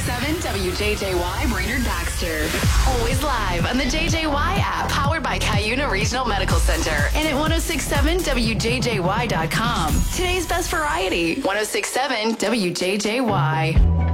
1067 WJJY Brainerd Baxter. Always live on the JJY app, powered by Cuyuna Regional Medical Center, and at 1067WJJY.com. Today's best variety, 1067 WJJY.